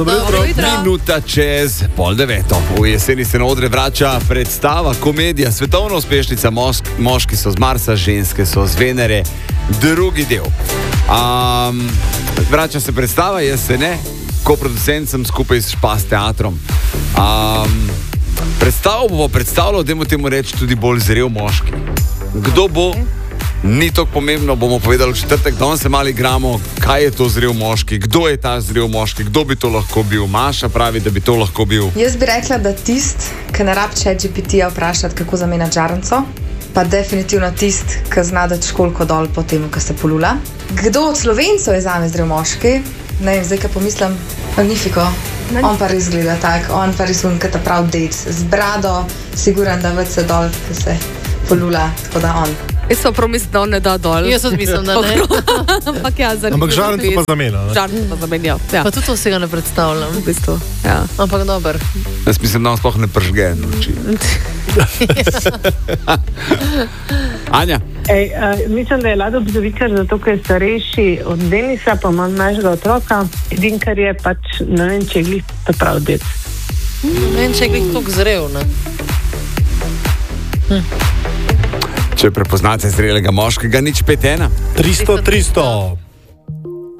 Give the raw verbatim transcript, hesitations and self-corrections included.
Dobro jutro. Minuta čez pol deveto. V jeseni se na odre vrača predstava, komedija, svetovna uspešnica mošk, Moški so z Marsa, ženske so z Venere, drugi del. Um, vrača se predstava, jaz se ne, koproducent sem skupaj s Špas teatrom. Um, predstavo bo predstavljal, dajmo temu reči, tudi bolj zrel moški. Kdo bo? Ni tako pomembno, bomo povedali v četrtek, da on se malo igramo, kaj je to zrel moški, kdo je ta zrel moški, kdo bi to lahko bil. Maša pravi, da bi to lahko bil. Jaz bi rekla, da tist, ki ne rab Chat G P T-ja vprašati, kako zamenjati žarnico, pa definitivno tist, ki zna dati školjko dol po tem, ko se polula. Kdo od Slovencev je zame zrel moški? Ne vem, zdaj, ko pomislim, Magnifiko. On pa res gleda tak, on pa res unka ta prav dec, z brado, siguran, da vse dol, ko se polula, tako da on. Jaz pa promislim, da on ne da dol. Jaz odmislim, da ne. Ampak ja, zanimivo. Ampak žarnico pa zamenja. Žarnico pa zamenja, ja. Pa tudi to se ga ne predstavljam. V bistvu, ja. Ampak dober. Jaz mislim, da on sploh ne pržge noči. Anja? Ej, uh, mislim, da je Lado Bizovičar, zato ker je starejši od Denisa, pa ima našega otroka. Edin, kar je pač, ne vem, če je glih ta prav dec. Ne vem, če je glih toliko zrel, ne? Hm. Če prepoznate zrelega moškega, nič pet ena. tristo tristo.